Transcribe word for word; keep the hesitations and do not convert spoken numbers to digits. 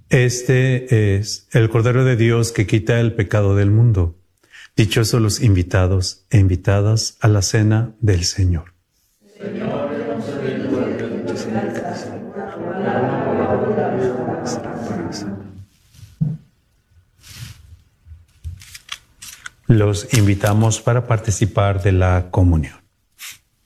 Este es el Cordero de Dios que quita el pecado del mundo. Dichosos los invitados e invitadas a la cena del Señor. Señor, no soy digno de que entres en mi casa, los invitamos para participar de la comunión.